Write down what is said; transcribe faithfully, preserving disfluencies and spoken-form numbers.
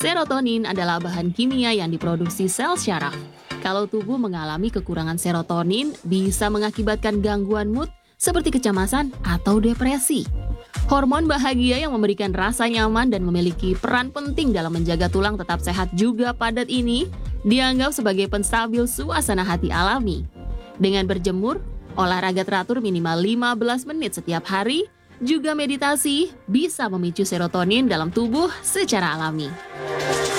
Serotonin adalah bahan kimia yang diproduksi sel syaraf. Kalau tubuh mengalami kekurangan serotonin, bisa mengakibatkan gangguan mood seperti kecemasan atau depresi. Hormon bahagia yang memberikan rasa nyaman dan memiliki peran penting dalam menjaga tulang tetap sehat juga padat ini dianggap sebagai penstabil suasana hati alami. Dengan berjemur, olahraga teratur minimal lima belas menit setiap hari, juga meditasi bisa memicu serotonin dalam tubuh secara alami.